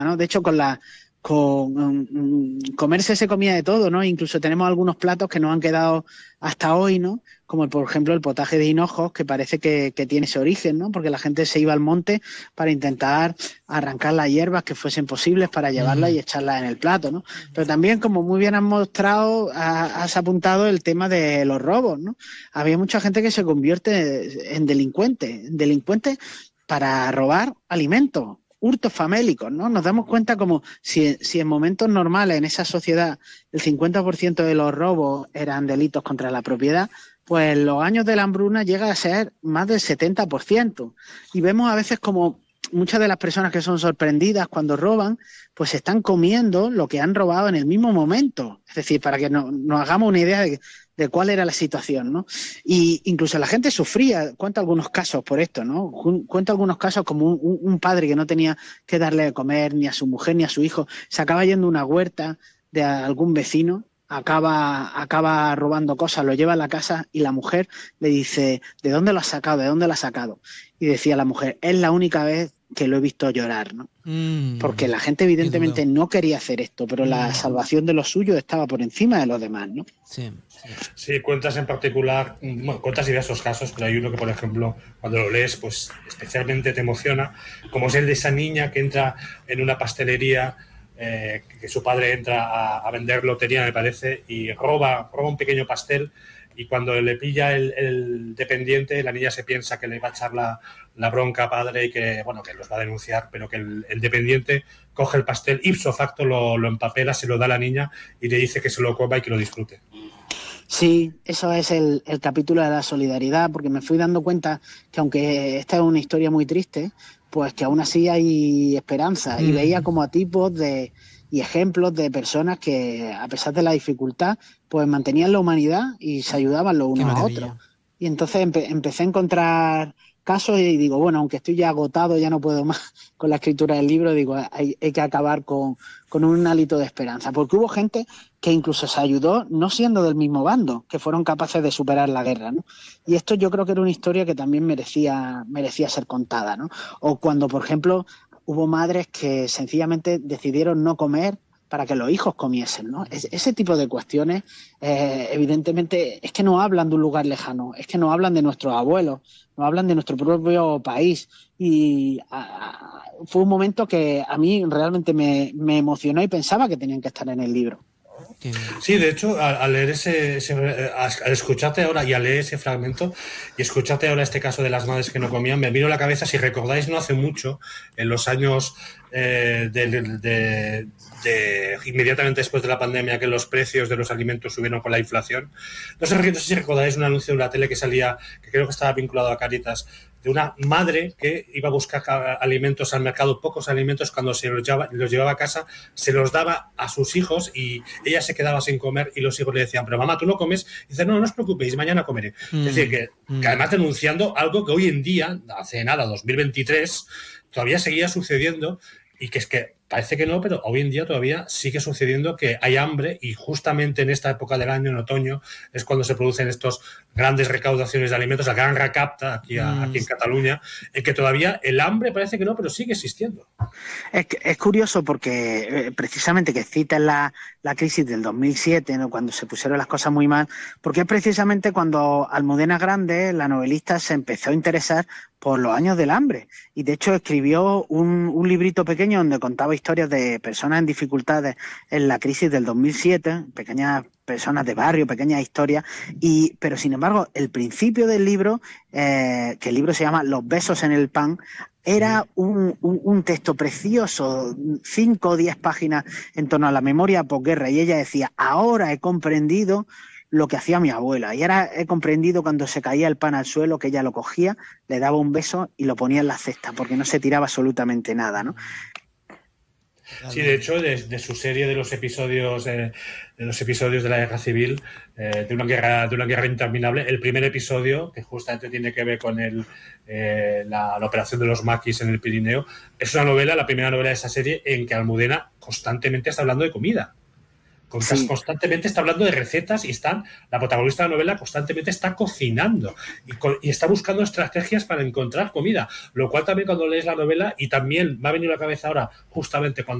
¿no? De hecho, comerse se comía de todo, ¿no? Incluso tenemos algunos platos que nos han quedado hasta hoy, ¿no? Como por ejemplo el potaje de hinojos, que parece que tiene ese origen, ¿no? Porque la gente se iba al monte para intentar arrancar las hierbas que fuesen posibles para llevarlas y echarlas en el plato, ¿no? Pero también, como muy bien has mostrado, has apuntado el tema de los robos, ¿no? Había mucha gente que se convierte en delincuentes para robar alimentos, hurtos famélicos, ¿no? Nos damos cuenta como si en momentos normales en esa sociedad el 50% de los robos eran delitos contra la propiedad, pues en los años de la hambruna llega a ser más del 70%. Y vemos a veces como muchas de las personas que son sorprendidas cuando roban, pues están comiendo lo que han robado en el mismo momento. Es decir, para que nos hagamos una idea de cuál era la situación, ¿no? Y incluso la gente sufría. Cuento algunos casos por esto, ¿no? Cuento algunos casos como un padre que no tenía que darle de comer ni a su mujer ni a su hijo, se acaba yendo a una huerta de algún vecino, acaba robando cosas, lo lleva a la casa y la mujer le dice, ¿de dónde lo has sacado? ¿De dónde lo has sacado? Y decía la mujer, es la única vez que lo he visto llorar, ¿no? Porque la gente evidentemente no quería hacer esto, pero la salvación de los suyos estaba por encima de los demás, ¿no? Sí, cuentas en particular, bueno, cuentas diversos casos, pero hay uno que, por ejemplo, cuando lo lees, pues especialmente te emociona, como es el de esa niña que entra en una pastelería, que su padre entra a vender lotería, me parece, y roba un pequeño pastel, y cuando le pilla el dependiente, la niña se piensa que le va a echar la bronca a padre y que, bueno, que los va a denunciar, pero que el dependiente coge el pastel, ipso facto lo empapela, se lo da a la niña y le dice que se lo coma y que lo disfrute. Sí, eso es el capítulo de la solidaridad, porque me fui dando cuenta que aunque esta es una historia muy triste, pues que aún así hay esperanza. Y veía como a tipos y ejemplos de personas que, a pesar de la dificultad, pues mantenían la humanidad y se ayudaban los unos a otros. Y entonces empecé a encontrar casos y digo, bueno, aunque estoy ya agotado, ya no puedo más con la escritura del libro, digo, hay que acabar con un hálito de esperanza, porque hubo gente que incluso se ayudó no siendo del mismo bando, que fueron capaces de superar la guerra, ¿no? Y esto yo creo que era una historia que también merecía ser contada, ¿no? O cuando, por ejemplo, hubo madres que sencillamente decidieron no comer para que los hijos comiesen, ¿no? Ese tipo de cuestiones, evidentemente, es que no hablan de un lugar lejano, es que no hablan de nuestros abuelos, no hablan de nuestro propio país. Y fue un momento que a mí realmente me emocionó y pensaba que tenían que estar en el libro. Sí, de hecho, al leer al escucharte ahora y al leer ese fragmento y escucharte ahora este caso de las madres que no comían, me vino a la cabeza, si recordáis, no hace mucho, en los años inmediatamente después de la pandemia, que los precios de los alimentos subieron con la inflación. No sé si recordáis un anuncio en la tele que salía, que creo que estaba vinculado a Cáritas, de una madre que iba a buscar alimentos al mercado, pocos alimentos, cuando se los llevaba a casa, se los daba a sus hijos y ella se quedaba sin comer y los hijos le decían, pero mamá, ¿tú no comes? Y dice, no os preocupéis, mañana comeré. Es decir, que además denunciando algo que hoy en día, hace nada, 2023, todavía seguía sucediendo y que es que parece que no, pero hoy en día todavía sigue sucediendo que hay hambre y justamente en esta época del año, en otoño, es cuando se producen estos grandes recaudaciones de alimentos, la gran recapta aquí en Cataluña, en que todavía el hambre parece que no, pero sigue existiendo. Es curioso porque precisamente que citas la crisis del 2007, ¿no? Cuando se pusieron las cosas muy mal, porque es precisamente cuando Almudena Grandes, la novelista, se empezó a interesar por los años del hambre. Y de hecho escribió un librito pequeño donde contaba historias de personas en dificultades en la crisis del 2007, pequeñas personas de barrio, pequeñas historias, pero sin embargo el principio del libro, que el libro se llama Los besos en el pan, era un texto precioso, 5 o 10 páginas en torno a la memoria posguerra, y ella decía, ahora he comprendido lo que hacía mi abuela, y ahora he comprendido cuando se caía el pan al suelo, que ella lo cogía, le daba un beso y lo ponía en la cesta, porque no se tiraba absolutamente nada, ¿no? Sí, de hecho, de su serie de los episodios de la guerra civil, de una guerra interminable, el primer episodio, que justamente tiene que ver con la operación de los maquis en el Pirineo, es una novela, la primera novela de esa serie, en que Almudena constantemente está hablando de comida. Sí. Constantemente está hablando de recetas y la protagonista de la novela constantemente está cocinando y está buscando estrategias para encontrar comida, lo cual también cuando lees la novela, y también me ha venido a la cabeza ahora justamente cuando